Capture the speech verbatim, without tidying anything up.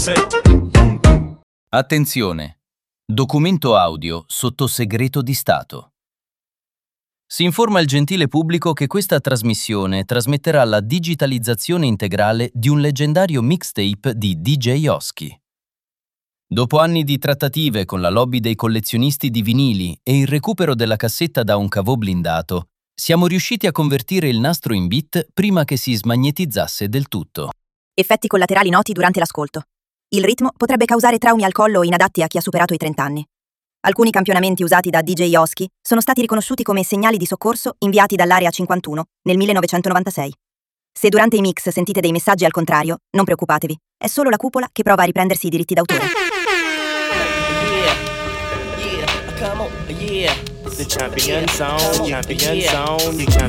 Attenzione! Documento audio sotto segreto di Stato. Si informa il gentile pubblico che questa trasmissione trasmetterà la digitalizzazione integrale di un leggendario mixtape di D J Oski. Dopo anni di trattative con la lobby dei collezionisti di vinili e il recupero della cassetta da un cavò blindato, siamo riusciti a convertire il nastro in bit prima che si smagnetizzasse del tutto. Effetti collaterali noti durante l'ascolto. Il ritmo potrebbe causare traumi al collo inadatti a chi ha superato i trenta anni. Alcuni campionamenti usati da D J Oski sono stati riconosciuti come segnali di soccorso inviati dall'Area cinquantuno nel millenovecentonovantasei. Se durante i mix sentite dei messaggi al contrario, non preoccupatevi, è solo la cupola che prova a riprendersi i diritti d'autore. Yeah, yeah, come on, yeah. The champion sound, champion sound, champion